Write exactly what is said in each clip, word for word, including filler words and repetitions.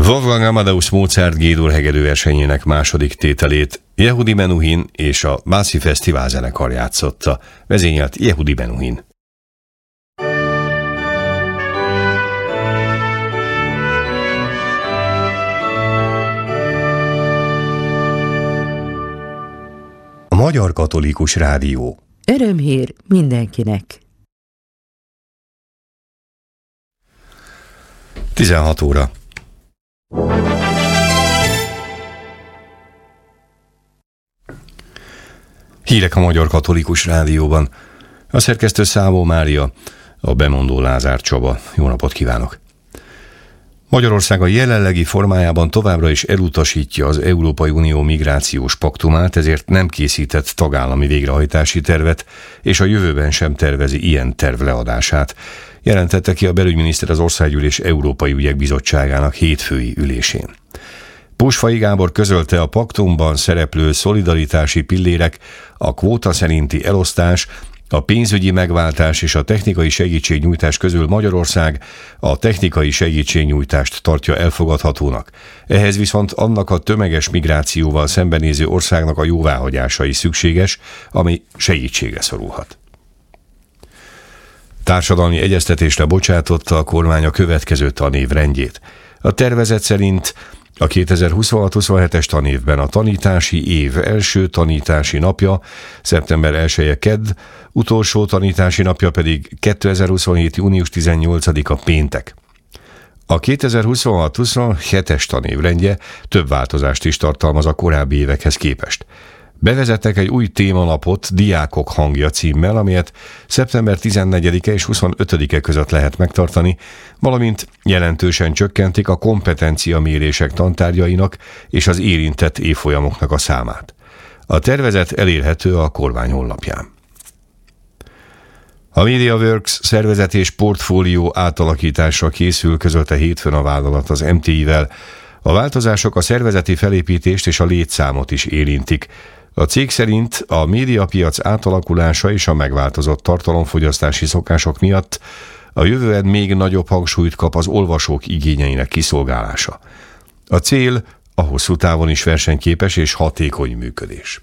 Wolfgang Amadeus Mozart G-dur hegedűversenyének második tételét Yehudi Menuhin és a Baszi Fesztivál zenekar játszotta, vezényelt Yehudi Menuhin. A Magyar Katolikus Rádió. Örömhír mindenkinek. tizenhat óra. Hírek a Magyar Katolikus Rádióban. A szerkesztő Szabó Mária, a bemondó Lázár Csaba. Jó napot kívánok! Magyarország a jelenlegi formájában továbbra is elutasítja az Európai Unió migrációs paktumát, ezért nem készített tagállami végrehajtási tervet, és a jövőben sem tervezi ilyen terv leadását, jelentette ki a belügyminiszter az Országgyűlés Európai Ügyek Bizottságának hétfői ülésén. Pusfai Gábor közölte, a paktumban szereplő szolidaritási pillérek, a kvóta szerinti elosztás, a pénzügyi megváltás és a technikai segítségnyújtás közül Magyarország a technikai segítségnyújtást tartja elfogadhatónak. Ehhez viszont annak a tömeges migrációval szembenéző országnak a jóváhagyása is szükséges, ami segítségre szorulhat. Társadalmi egyeztetésre bocsátotta a kormány a következő tanév rendjét. A tervezet szerint a kétezer-huszonhat huszonhetes tanévben a tanítási év első tanítási napja szeptember elseje kedd, utolsó tanítási napja pedig kétezer-huszonhét június tizennyolcadika péntek. A kétezer-huszonhat huszonhetes tanévrendje több változást is tartalmaz a korábbi évekhez képest. Bevezettek egy új témanapot, Diákok hangja címmel, amelyet szeptember tizennegyedike és huszonötödike között lehet megtartani, valamint jelentősen csökkentik a kompetenciamérések tantárgyainak és az érintett évfolyamoknak a számát. A tervezet elérhető a kormány honlapján. A MediaWorks szervezet és portfólió átalakításra készül, közölte hétfőn a vállalat az em té i-vel. A változások a szervezeti felépítést és a létszámot is érintik. A cég szerint a médiapiac átalakulása és a megváltozott tartalomfogyasztási szokások miatt a jövőben még nagyobb hangsúlyt kap az olvasók igényeinek kiszolgálása. A cél a hosszú távon is versenyképes és hatékony működés.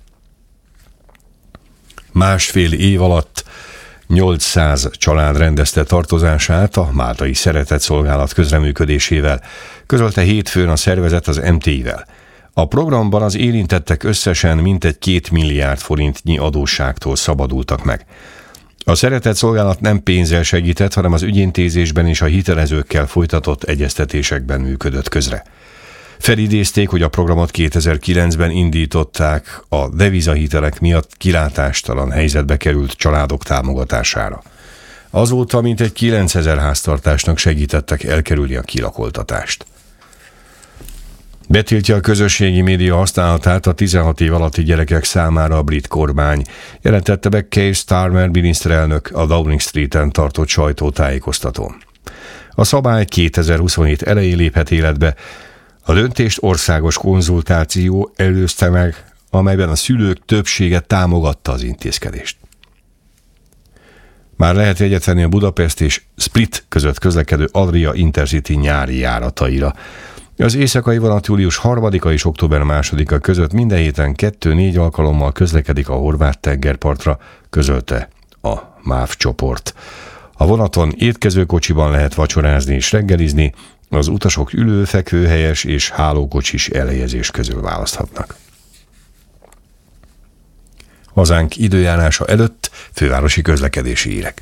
Másfél év alatt nyolcszáz család rendezte tartozását a Máltai Szeretetszolgálat közreműködésével, közölte hétfőn a szervezet az em té i-vel. A programban az érintettek összesen mintegy két milliárd forintnyi adósságtól szabadultak meg. A Szeretetszolgálat nem pénzzel segített, hanem az ügyintézésben és a hitelezőkkel folytatott egyeztetésekben működött közre. Felidézték, hogy a programot kétezer-kilencben indították a devizahitelek miatt kilátástalan helyzetbe került családok támogatására. Azóta mintegy kilencezer háztartásnak segítettek elkerülni a kilakoltatást. Betiltja a közösségi média használatát a tizenhat év alatti gyerekek számára a brit kormány, jelentette be Keir Starmer miniszterelnök a Downing Street-en tartott sajtótájékoztatón. A szabály kétezer-huszonhét elején léphet életbe. A döntést országos konzultáció előzte meg, amelyben a szülők többsége támogatta az intézkedést. Már lehet jegyet venni a Budapest és Split között közlekedő Adria Intercity nyári járataira. Az éjszakai vonat július harmadika és október másodika között minden héten kettő-négy alkalommal közlekedik a horvát tengerpartra, közölte a MÁV csoport. A vonaton étkezőkocsiban lehet vacsorázni és reggelizni, az utasok ülő, fekvőhelyes és hálókocsis elhelyezés közül választhatnak. Hazánk időjárása előtt fővárosi közlekedési hírek.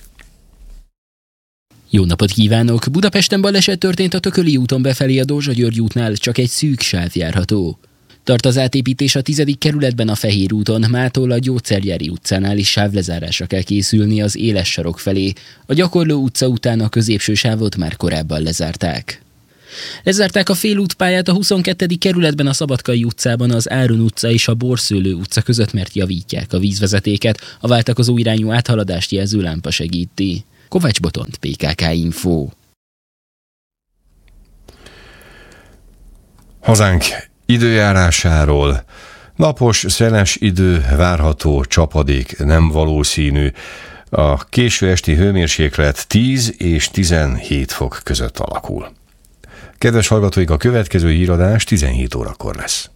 Jó napot kívánok! Budapesten baleset történt a Tököli úton befelé a Dózsa-György útnál, csak egy szűk sáv járható. Tart az átépítés a tizedik kerületben a Fehér úton, mától a Gyógyszergyári utcánál is sávlezárásra kell készülni az Éles sarok felé. A Gyakorló utca után a középső sávot már korábban lezárták. Lezárták a félútpályát a huszonkettedik kerületben a Szabadkai utcában, az Áron utca és a Borszőlő utca között, mert javítják a vízvezetéket, a váltakozó irányú áthaladást jelző lámpa segíti. Kovács Botont, pé ká ká Info. Hazánk időjárásáról. Napos, szeles idő várható, csapadék nem valószínű. A késő esti hőmérséklet tíz és tizenhét fok között alakul. Kedves hallgatóik, a következő híradás tizenhét órakor lesz.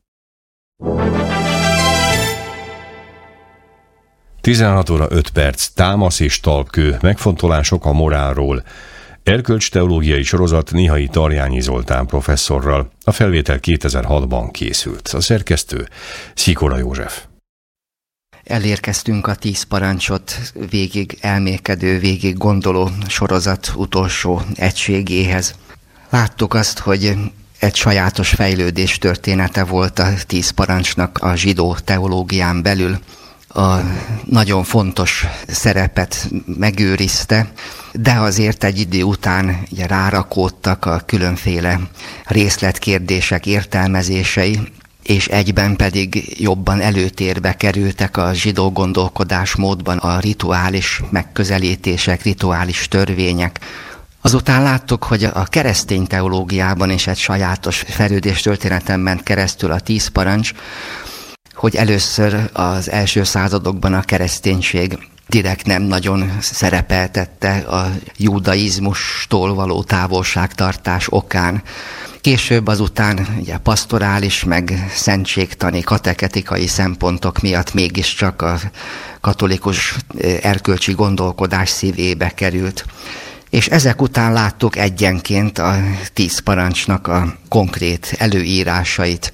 tizenhat óra öt perc, támasz és talpkő, megfontolások a morálról. Erkölcsteológiai sorozat Nihai Tarjányi Zoltán professzorral. A felvétel kétezer-hatban készült. A szerkesztő Szikora József. Elérkeztünk a tíz parancsot végig elmélkedő, végig gondoló sorozat utolsó egységéhez. Láttuk azt, hogy egy sajátos fejlődés története volt a tíz parancsnak a zsidó teológián belül. A nagyon fontos szerepet megőrizte, de azért egy idő után ugye rárakódtak a különféle részletkérdések értelmezései, és egyben pedig jobban előtérbe kerültek a zsidó gondolkodásmódban a rituális megközelítések, rituális törvények. Azután láttuk, hogy a keresztény teológiában is egy sajátos fejlődés történeten ment keresztül a tíz parancs, hogy először az első századokban a kereszténység direkt nem nagyon szerepeltette a judaizmustól való távolságtartás okán. Később azután ugye pasztorális, meg szentségtani, kateketikai szempontok miatt mégiscsak a katolikus erkölcsi gondolkodás szívébe került. És ezek után láttuk egyenként a tíz parancsnak a konkrét előírásait,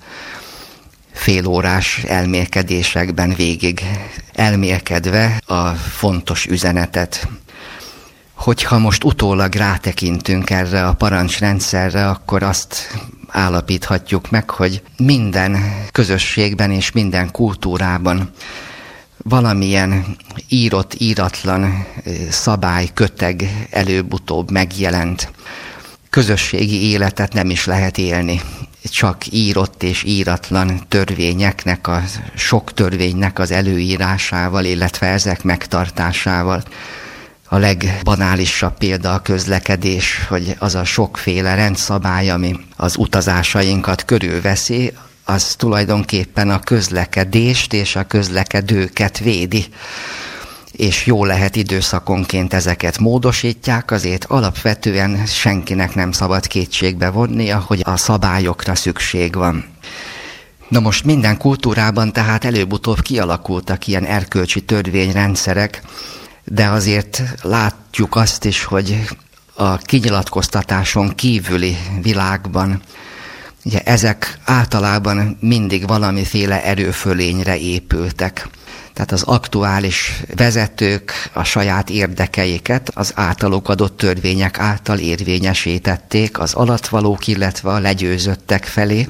félórás elmélkedésekben végig elmélkedve a fontos üzenetet. Hogyha most utólag rátekintünk erre a parancsrendszerre, akkor azt állapíthatjuk meg, hogy minden közösségben és minden kultúrában valamilyen írott, íratlan szabály, köteg előbb-utóbb megjelent. Közösségi életet nem is lehet élni, csak írott és íratlan törvényeknek, a sok törvénynek az előírásával, illetve ezek megtartásával. A legbanálisabb példa a közlekedés, hogy az a sokféle rendszabály, ami az utazásainkat körülveszi, az tulajdonképpen a közlekedést és a közlekedőket védi. És jó lehet időszakonként ezeket módosítják, azért alapvetően senkinek nem szabad kétségbe vonnia, hogy a szabályokra szükség van. Na most minden kultúrában tehát előbb-utóbb kialakultak ilyen erkölcsi törvényrendszerek, de azért látjuk azt is, hogy a kinyilatkoztatáson kívüli világban ugye ezek általában mindig valamiféle erőfölényre épültek. Tehát az aktuális vezetők a saját érdekeiket az általuk adott törvények által érvényesítették az alatvalók, illetve a legyőzöttek felé.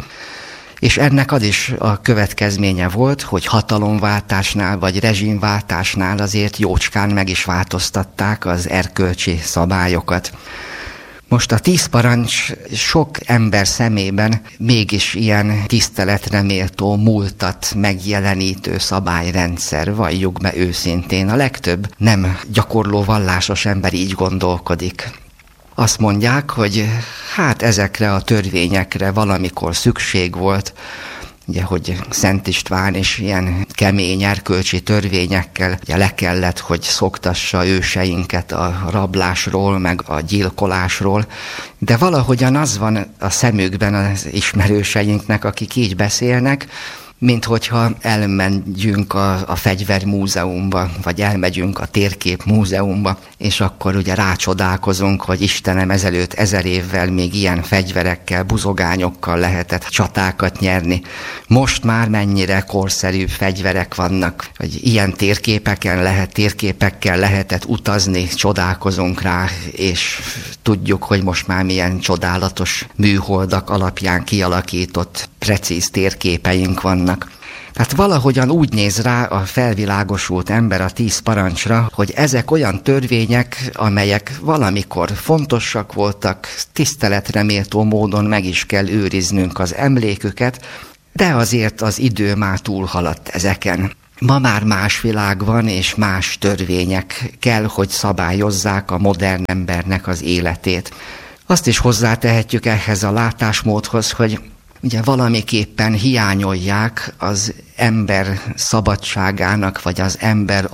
És ennek az is a következménye volt, hogy hatalomváltásnál vagy rezsimváltásnál azért jócskán meg is változtatták az erkölcsi szabályokat. Most a tíz parancs sok ember szemében mégis ilyen tiszteletre méltó múltat megjelenítő szabályrendszer, valljuk be őszintén. A legtöbb nem gyakorló vallásos ember így gondolkodik. Azt mondják, hogy hát ezekre a törvényekre valamikor szükség volt, ugye, hogy Szent István is ilyen kemény erkölcsi törvényekkel ugye le kellett, hogy szoktassa őseinket a rablásról, meg a gyilkolásról, de valahogyan az van a szemükben az ismerőseinknek, akik így beszélnek, mint hogyha elmegyünk a, a fegyvermúzeumba, vagy elmegyünk a térképmúzeumba, és akkor ugye rácsodálkozunk, hogy Istenem, ezelőtt ezer évvel még ilyen fegyverekkel, buzogányokkal lehetett csatákat nyerni. Most már mennyire korszerű fegyverek vannak, hogy ilyen térképeken lehet, térképekkel lehetett utazni, csodálkozunk rá, és tudjuk, hogy most már milyen csodálatos műholdak alapján kialakított precíz térképeink vannak. Tehát valahogyan úgy néz rá a felvilágosult ember a tíz parancsra, hogy ezek olyan törvények, amelyek valamikor fontosak voltak, tiszteletre méltó módon meg is kell őriznünk az emléküket, de azért az idő már túlhaladt ezeken. Ma már más világ van, és más törvények kell, hogy szabályozzák a modern embernek az életét. Azt is hozzátehetjük ehhez a látásmódhoz, hogy ugye valamiképpen hiányolják az ember szabadságának, vagy az ember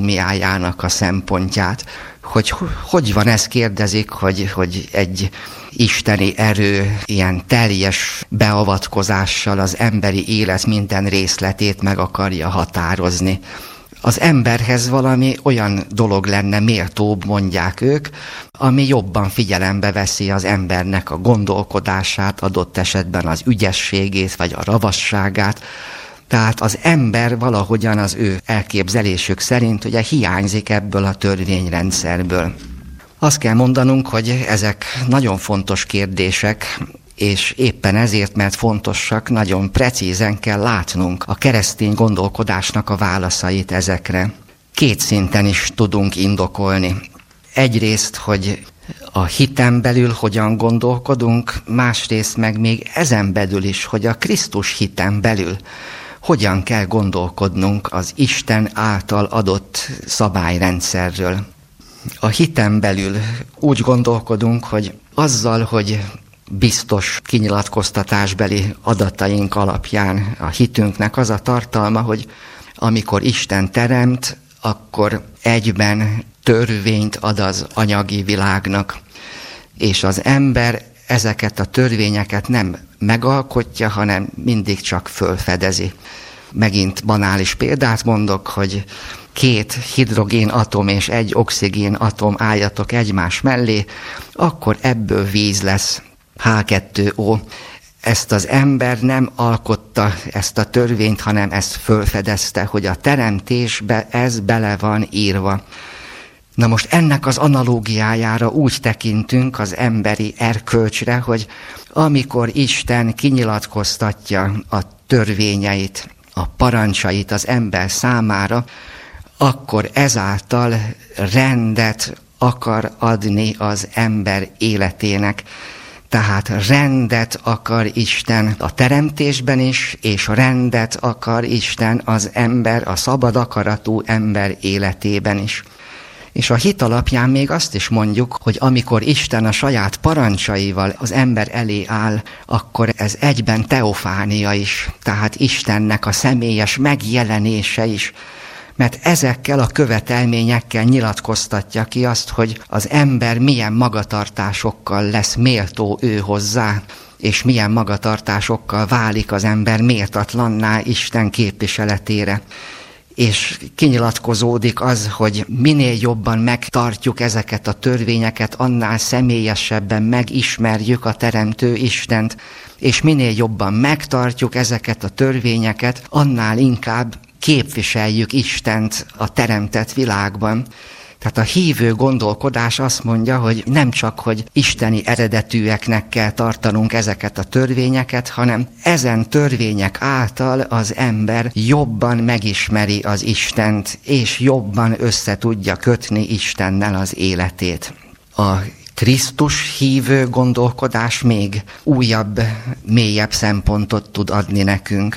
autonómiájának a szempontját. Hogy hogy van ez, kérdezik, hogy, hogy egy isteni erő ilyen teljes beavatkozással az emberi élet minden részletét meg akarja határozni. Az emberhez valami olyan dolog lenne méltóbb, mondják ők, ami jobban figyelembe veszi az embernek a gondolkodását, adott esetben az ügyességét vagy a ravasságát. Tehát az ember valahogyan az ő elképzelésük szerint ugye hiányzik ebből a törvényrendszerből. Azt kell mondanunk, hogy ezek nagyon fontos kérdések, és éppen ezért, mert fontosak, nagyon precízen kell látnunk a keresztény gondolkodásnak a válaszait ezekre. Két szinten is tudunk indokolni. Egyrészt, hogy a hiten belül hogyan gondolkodunk, másrészt meg még ezen belül is, hogy a Krisztus hiten belül hogyan kell gondolkodnunk az Isten által adott szabályrendszerről. A hiten belül úgy gondolkodunk, hogy azzal, hogy biztos kinyilatkoztatásbeli adataink alapján a hitünknek az a tartalma, hogy amikor Isten teremt, akkor egyben törvényt ad az anyagi világnak, és az ember ezeket a törvényeket nem megalkotja, hanem mindig csak fölfedezi. Megint banális példát mondok, hogy két hidrogén atom és egy oxigén atom álljatok egymás mellé, akkor ebből víz lesz, há kettő ó. Ezt az ember nem alkotta, ezt a törvényt, hanem ezt fölfedezte, hogy a teremtésbe ez bele van írva. Na most ennek az analógiájára úgy tekintünk az emberi erkölcsre, hogy amikor Isten kinyilatkoztatja a törvényeit, a parancsait az ember számára, akkor ezáltal rendet akar adni az ember életének. Tehát rendet akar Isten a teremtésben is, és rendet akar Isten az ember, a szabad akaratú ember életében is. És a hit alapján még azt is mondjuk, hogy amikor Isten a saját parancsaival az ember elé áll, akkor ez egyben teofánia is, tehát Istennek a személyes megjelenése is. Mert ezekkel a követelményekkel nyilatkoztatja ki azt, hogy az ember milyen magatartásokkal lesz méltó ő hozzá, és milyen magatartásokkal válik az ember méltatlanná Isten képviseletére. És kinyilatkozódik az, hogy minél jobban megtartjuk ezeket a törvényeket, annál személyesebben megismerjük a Teremtő Istent, és minél jobban megtartjuk ezeket a törvényeket, annál inkább képviseljük Istent a teremtett világban. Tehát a hívő gondolkodás azt mondja, hogy nem csak, hogy isteni eredetűeknek kell tartanunk ezeket a törvényeket, hanem ezen törvények által az ember jobban megismeri az Istent, és jobban össze tudja kötni Istennel az életét. A Krisztus hívő gondolkodás még újabb, mélyebb szempontot tud adni nekünk.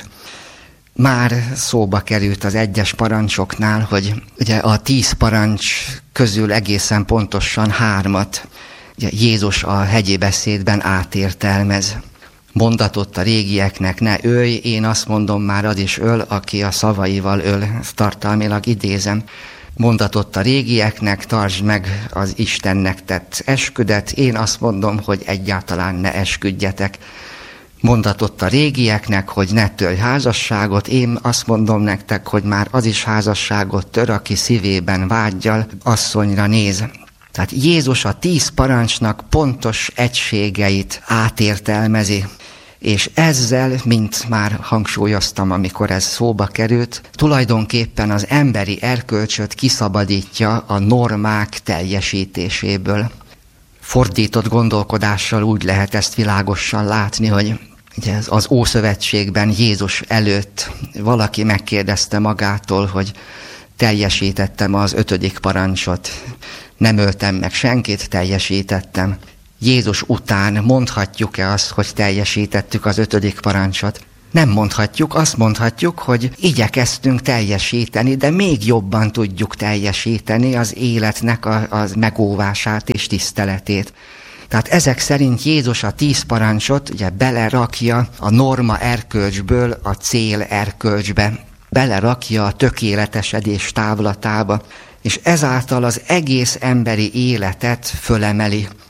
Már szóba került az egyes parancsoknál, hogy ugye a tíz parancs közül egészen pontosan hármat ugye Jézus a hegyi beszédben átértelmez. Mondatott a régieknek, ne ölj, én azt mondom, már az is öl, aki a szavaival öl, tartalmilag idézem. Mondatott a régieknek, tartsd meg az Istennek tett esküdet, én azt mondom, hogy egyáltalán ne esküdjetek. Mondatott a régieknek, hogy ne törj házasságot, én azt mondom nektek, hogy már az is házasságot tör, aki szívében vággyal asszonyra néz. Tehát Jézus a tíz parancsnak pontos egységeit átértelmezi, és ezzel, mint már hangsúlyoztam, amikor ez szóba került, tulajdonképpen az emberi erkölcsöt kiszabadítja a normák teljesítéséből. Fordított gondolkodással úgy lehet ezt világosan látni, hogy ugye az Ószövetségben Jézus előtt valaki megkérdezte magától, hogy teljesítettem az ötödik parancsot, nem öltem meg senkit, teljesítettem. Jézus után mondhatjuk-e azt, hogy teljesítettük az ötödik parancsot? Nem mondhatjuk, azt mondhatjuk, hogy igyekeztünk teljesíteni, de még jobban tudjuk teljesíteni az életnek a, a megóvását és tiszteletét. Tehát ezek szerint Jézus a tíz parancsot ugye belerakja a norma erkölcsből a cél erkölcsbe, belerakja a tökéletesedés távlatába, és ezáltal az egész emberi életet fölemeli.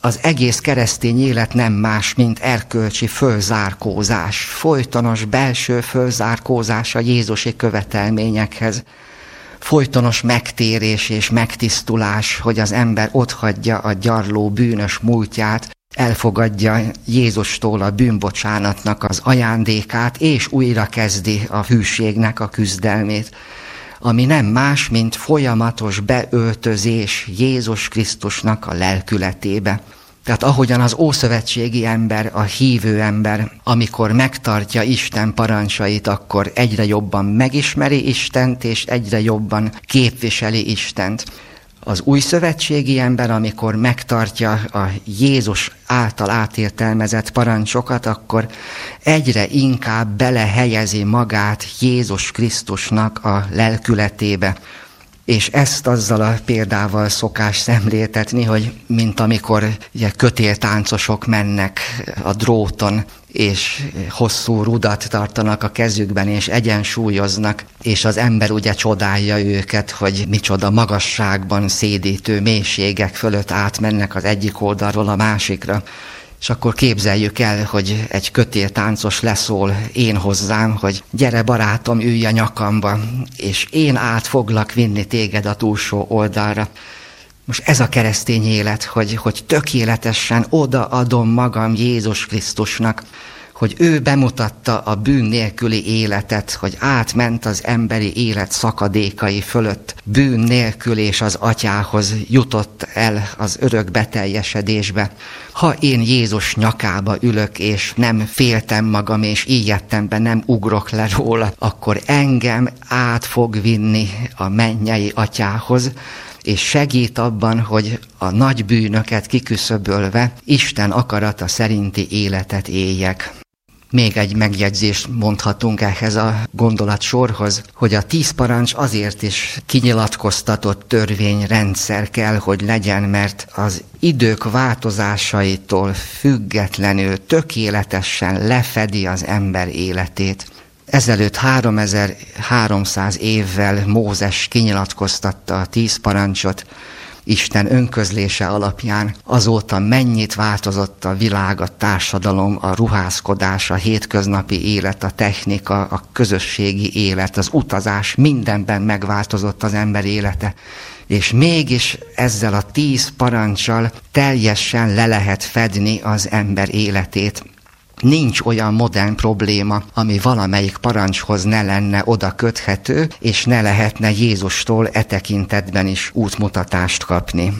az egész keresztény élet nem más, mint erkölcsi fölzárkózás, folytonos belső fölzárkózás a jézusi követelményekhez, folytonos megtérés és megtisztulás, hogy az ember otthagyja a gyarló bűnös múltját, elfogadja Jézustól a bűnbocsánatnak az ajándékát, és újra kezdi a hűségnek a küzdelmét, ami nem más, mint folyamatos beöltözés Jézus Krisztusnak a lelkületébe. Tehát ahogyan az ószövetségi ember, a hívő ember, amikor megtartja Isten parancsait, akkor egyre jobban megismeri Istent, és egyre jobban képviseli Istent. Az újszövetségi ember, amikor megtartja a Jézus által átértelmezett parancsokat, akkor egyre inkább belehelyezi magát Jézus Krisztusnak a lelkületébe. És ezt azzal a példával szokás szemléltetni, hogy mint amikor ugye, kötéltáncosok mennek a dróton, és hosszú rudat tartanak a kezükben, és egyensúlyoznak, és az ember ugye csodálja őket, hogy micsoda magasságban szédítő mélységek fölött átmennek az egyik oldalról a másikra. És akkor képzeljük el, hogy egy kötéltáncos leszól én hozzám, hogy gyere barátom, ülj a nyakamba, és én át foglak vinni téged a túlsó oldalra. Most ez a keresztény élet, hogy, hogy tökéletesen odaadom magam Jézus Krisztusnak, hogy ő bemutatta a bűn nélküli életet, hogy átment az emberi élet szakadékai fölött, bűn nélkül és az atyához jutott el az örök beteljesedésbe. Ha én Jézus nyakába ülök, és nem féltem magam, és ijedtemben nem ugrok le róla, akkor engem át fog vinni a mennyei atyához, és segít abban, hogy a nagy bűnöket kiküszöbölve Isten akarata szerinti életet éljek. Még egy megjegyzést mondhatunk ehhez a gondolatsorhoz, hogy a tíz parancs azért is kinyilatkoztatott törvényrendszer kell, hogy legyen, mert az idők változásaitól függetlenül tökéletesen lefedi az ember életét. Ezelőtt háromezer-háromszáz évvel Mózes kinyilatkoztatta a tíz parancsot, Isten önközlése alapján. Azóta mennyit változott a világ, a társadalom, a ruházkodás, a hétköznapi élet, a technika, a közösségi élet, az utazás, mindenben megváltozott az ember élete. És mégis ezzel a tíz parancsal teljesen le lehet fedni az ember életét. Nincs olyan modern probléma, ami valamelyik parancshoz ne lenne oda köthető, és ne lehetne Jézustól e tekintetben is útmutatást kapni.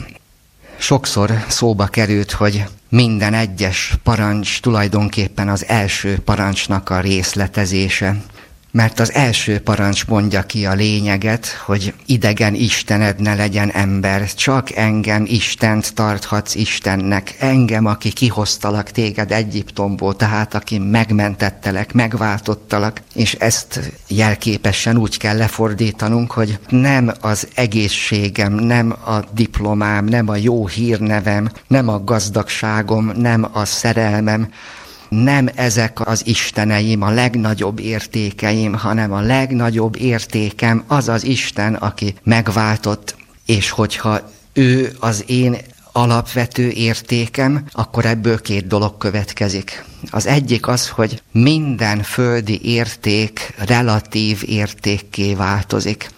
Sokszor szóba került, hogy minden egyes parancs tulajdonképpen az első parancsnak a részletezése. Mert az első parancs mondja ki a lényeget, hogy idegen istened ne legyen ember, csak engem Istent tarthatsz Istennek, engem, aki kihoztalak téged Egyiptomból, tehát aki megmentettelek, megváltottalak, és ezt jelképesen úgy kell lefordítanunk, hogy nem az egészségem, nem a diplomám, nem a jó hírnevem, nem a gazdagságom, nem a szerelmem, nem ezek az isteneim, a legnagyobb értékeim, hanem a legnagyobb értékem az az Isten, aki megváltott, és hogyha ő az én alapvető értékem, akkor ebből két dolog következik. Az egyik az, hogy minden földi érték relatív értékké változik.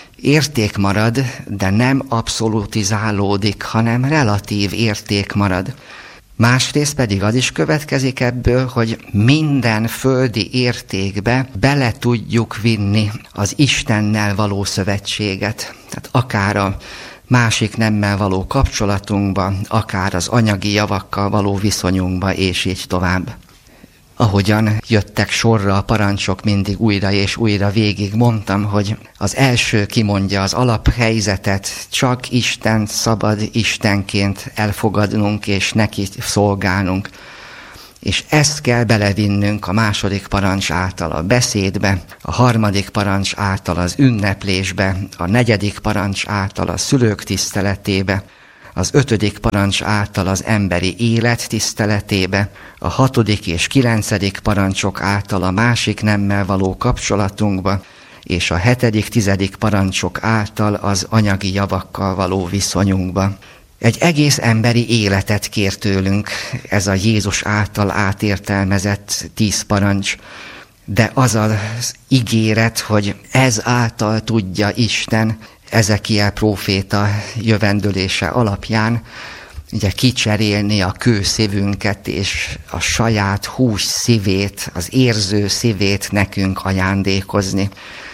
Érték marad, de nem abszolutizálódik, hanem relatív érték marad. Másrészt pedig az is következik ebből, hogy minden földi értékbe bele tudjuk vinni az Istennel való szövetséget. Tehát akár a másik nemmel való kapcsolatunkba, akár az anyagi javakkal való viszonyunkba, és így tovább. Ahogyan jöttek sorra a parancsok mindig újra és újra végig, mondtam, hogy az első kimondja az alaphelyzetet, csak Istent szabad Istenként elfogadnunk és neki szolgálnunk. És ezt kell belevinnünk a második parancs által a beszédbe, a harmadik parancs által az ünneplésbe, a negyedik parancs által a szülők tiszteletébe, az ötödik parancs által az emberi élet tiszteletébe, a hatodik és kilencedik parancsok által a másik nemmel való kapcsolatunkba, és a hetedik, tizedik parancsok által az anyagi javakkal való viszonyunkba. Egy egész emberi életet kér tőlünk ez a Jézus által átértelmezett tíz parancs, de az az ígéret, hogy ez által tudja Isten Ezekiel próféta jövendölése alapján ugye kicserélni a kő szívünket és a saját hús szívét, az érző szívét nekünk ajándékozni.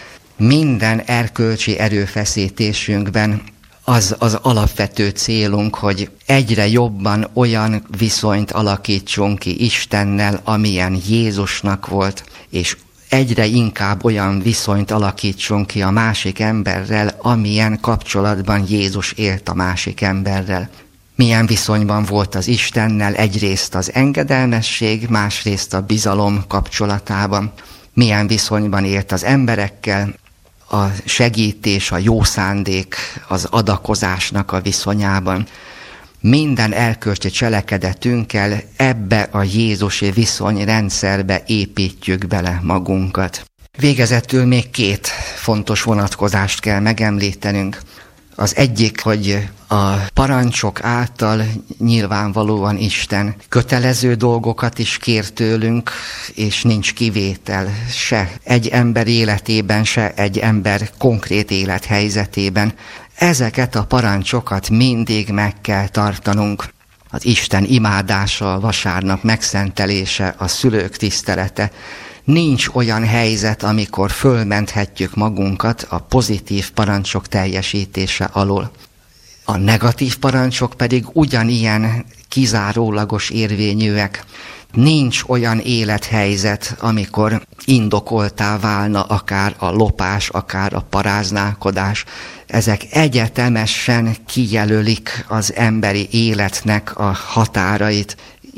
Minden erkölcsi erőfeszítésünkben az az alapvető célunk, hogy egyre jobban olyan viszonyt alakítsunk ki Istennel, amilyen Jézusnak volt, és egyre inkább olyan viszonyt alakítsunk ki a másik emberrel, amilyen kapcsolatban Jézus élt a másik emberrel. Milyen viszonyban volt az Istennel, egyrészt az engedelmesség, másrészt a bizalom kapcsolatában. Milyen viszonyban élt az emberekkel, a segítés, a jó szándék, az adakozásnak a viszonyában. Minden erkölcsi cselekedetünkkel ebbe a Jézusi viszonyrendszerbe építjük bele magunkat. Végezetül még két fontos vonatkozást kell megemlítenünk. Az egyik, hogy a parancsok által nyilvánvalóan Isten kötelező dolgokat is kér tőlünk, és nincs kivétel se egy ember életében, se egy ember konkrét élethelyzetében. Ezeket a parancsokat mindig meg kell tartanunk. Az Isten imádása, a vasárnap megszentelése, a szülők tisztelete. Nincs olyan helyzet, amikor fölmenthetjük magunkat a pozitív parancsok teljesítése alól. A negatív parancsok pedig ugyanilyen kizárólagos érvényűek. Nincs olyan élethelyzet, amikor indokoltá válna akár a lopás, akár a paráználkodás. Ezek egyetemesen kijelölik az emberi életnek a határait.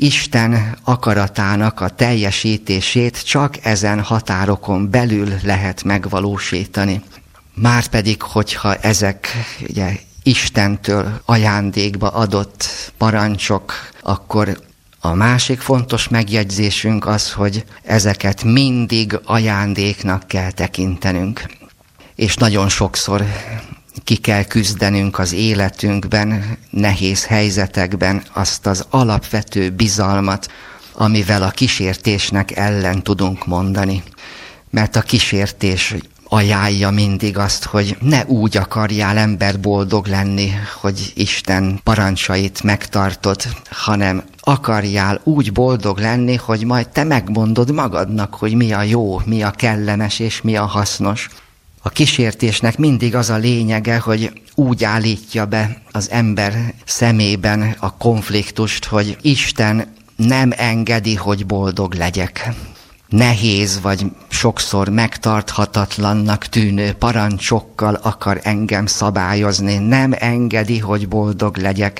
Isten akaratának a teljesítését csak ezen határokon belül lehet megvalósítani. Márpedig, hogyha ezek ugye, Istentől ajándékba adott parancsok, akkor a másik fontos megjegyzésünk az, hogy ezeket mindig ajándéknak kell tekintenünk. És nagyon sokszor ki kell küzdenünk az életünkben, nehéz helyzetekben azt az alapvető bizalmat, amivel a kísértésnek ellen tudunk mondani. Mert a kísértés ajánlja mindig azt, hogy ne úgy akarjál ember boldog lenni, hogy Isten parancsait megtartod, hanem akarjál úgy boldog lenni, hogy majd te megmondod magadnak, hogy mi a jó, mi a kellemes és mi a hasznos. A kísértésnek mindig az a lényege, hogy úgy állítja be az ember szemében a konfliktust, hogy Isten nem engedi, hogy boldog legyek. Nehéz vagy sokszor megtarthatatlannak tűnő parancsokkal akar engem szabályozni, nem engedi, hogy boldog legyek.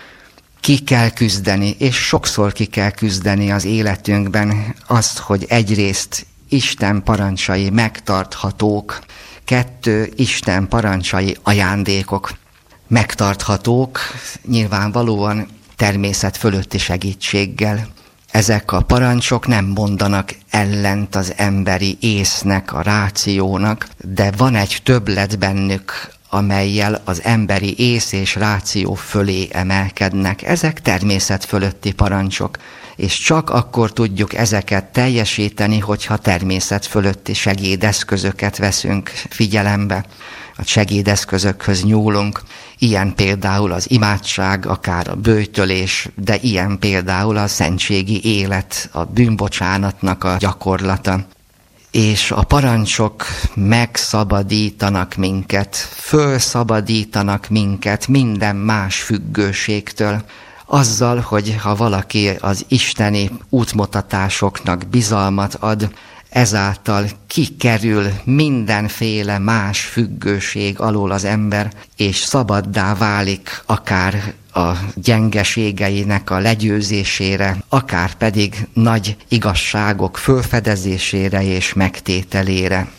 Ki kell küzdeni, és sokszor ki kell küzdeni az életünkben azt, hogy egyrészt Isten parancsai megtarthatók, kettő, Isten parancsai ajándékok. Megtarthatók nyilvánvalóan természet fölötti segítséggel. Ezek a parancsok nem mondanak ellent az emberi észnek, a rációnak, de van egy többlet bennük, amellyel az emberi ész és ráció fölé emelkednek. Ezek természet fölötti parancsok, és csak akkor tudjuk ezeket teljesíteni, hogyha természet fölötti segédeszközöket veszünk figyelembe. A segédeszközökhöz nyúlunk, ilyen például az imádság, akár a böjtölés, de ilyen például a szentségi élet, a bűnbocsánatnak a gyakorlata. És a parancsok megszabadítanak minket, fölszabadítanak minket minden más függőségtől, azzal, hogy ha valaki az isteni útmutatásoknak bizalmat ad, ezáltal kikerül mindenféle más függőség alól az ember, és szabaddá válik akár a gyengeségeinek a legyőzésére, akár pedig nagy igazságok fölfedezésére és megtételére.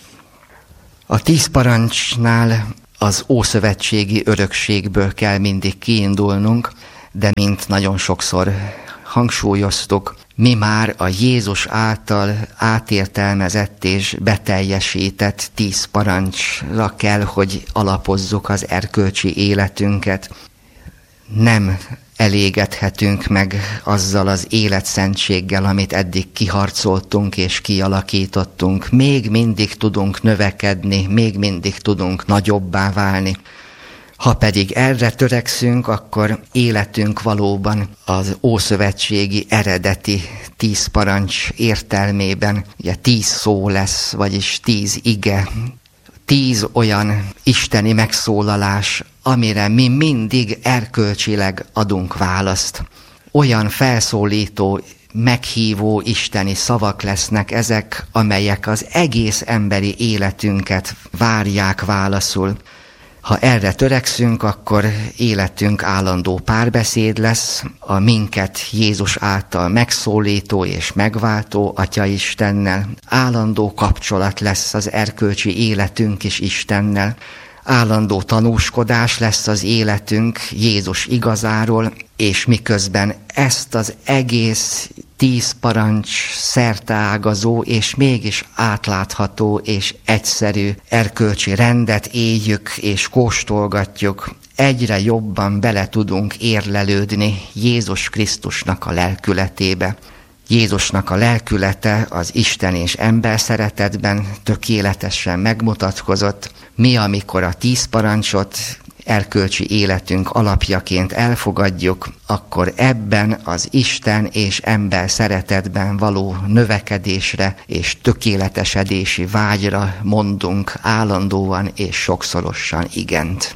A tíz parancsnál az ószövetségi örökségből kell mindig kiindulnunk, de mint nagyon sokszor hangsúlyoztuk, mi már a Jézus által átértelmezett és beteljesített tíz parancsra kell, hogy alapozzuk az erkölcsi életünket. nem elégedhetünk meg azzal az életszentséggel, amit eddig kiharcoltunk és kialakítottunk. Még mindig tudunk növekedni, még mindig tudunk nagyobbá válni. Ha pedig erre törekszünk, akkor életünk valóban az ószövetségi eredeti tíz parancs értelmében, ugye tíz szó lesz, vagyis tíz ige, tíz olyan isteni megszólalás, amire mi mindig erkölcsileg adunk választ. Olyan felszólító, meghívó isteni szavak lesznek ezek, amelyek az egész emberi életünket várják válaszul. Ha erre törekszünk, akkor életünk állandó párbeszéd lesz, a minket Jézus által megszólító és megváltó Atya Istennel. Állandó kapcsolat lesz az erkölcsi életünk is Istennel. Állandó tanúskodás lesz az életünk Jézus igazáról, és miközben ezt az egész tíz parancs szerteágazó és mégis átlátható és egyszerű erkölcsi rendet éljük és kóstolgatjuk, egyre jobban bele tudunk érlelődni Jézus Krisztusnak a lelkületébe. Jézusnak a lelkülete az Isten és ember szeretetben tökéletesen megmutatkozott. Mi, amikor a tíz parancsot erkölcsi életünk alapjaként elfogadjuk, akkor ebben az Isten és ember szeretetben való növekedésre és tökéletesedési vágyra mondunk állandóan és sokszorosan igent.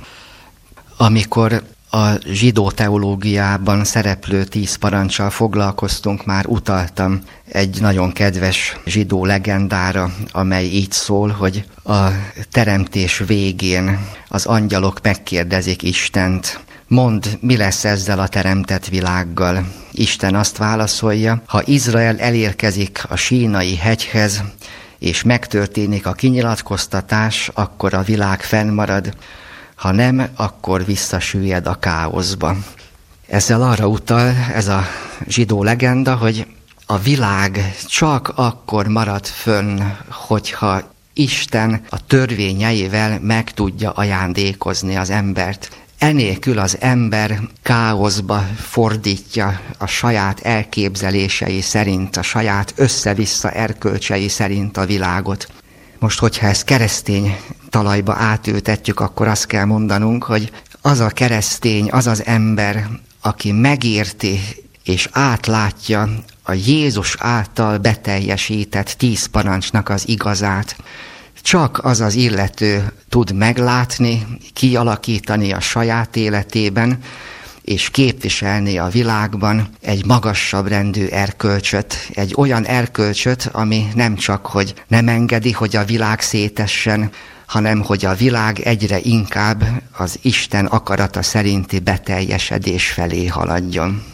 Amikor a zsidó teológiában szereplő tíz paranccsal foglalkoztunk, már utaltam egy nagyon kedves zsidó legendára, amely így szól, hogy a teremtés végén az angyalok megkérdezik Istent: mondd, mi lesz ezzel a teremtett világgal? Isten azt válaszolja: ha Izrael elérkezik a Sínai hegyhez, és megtörténik a kinyilatkoztatás, akkor a világ fennmarad, ha nem, akkor visszasüllyed a káoszba. Ezzel arra utal ez a zsidó legenda, hogy a világ csak akkor marad fönn, hogyha Isten a törvényeivel meg tudja ajándékozni az embert. Enélkül az ember káoszba fordítja a saját elképzelései szerint, a saját össze-vissza erkölcsei szerint a világot. Most, hogyha ezt keresztény talajba átültetjük, akkor azt kell mondanunk, hogy az a keresztény, az az ember, aki megérti és átlátja a Jézus által beteljesített tíz parancsnak az igazát, csak az az illető tud meglátni, kialakítani a saját életében, és képviselni a világban egy magasabb rendű erkölcsöt, egy olyan erkölcsöt, ami nem csak, hogy nem engedi, hogy a világ szétessen, hanem hogy a világ egyre inkább az Isten akarata szerinti beteljesedés felé haladjon.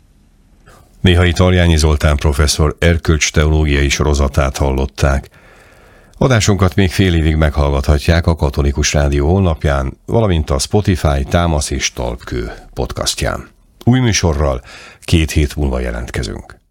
Néhai Taljányi Zoltán professzor erkölcsteológiai sorozatát hallották. Adásunkat még fél évig meghallgathatják a Katolikus Rádió honlapján, valamint a Spotify, Támasz és Talpkő podcastján. Új műsorral két hét múlva jelentkezünk.